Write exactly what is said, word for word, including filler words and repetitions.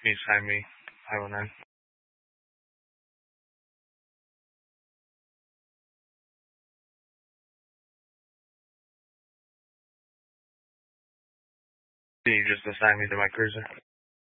Can you sign me five oh nine? Can you just assign me to my cruiser?